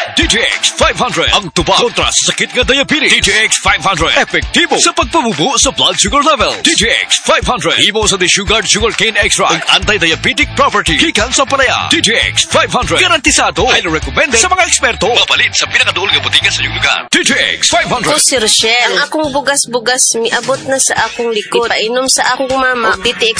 DTX 500 ang tupa kontra sa sakit nga diabetes. DTX 500 epektibo sa pagpabubo sa blood sugar level. DTX 500 himo sa desugared sugarcane extract ug anti-diabetic property gikan sa palaya. DTX 500 garantisado, highly recommended sa mga eksperto. Mapalit sa pinakaduol nga botiga sa iyong lugar. DTX 500. Ako si Rochelle. Ang akong bugas-bugas miabot na sa akong likod. Painom sa akong mama DTX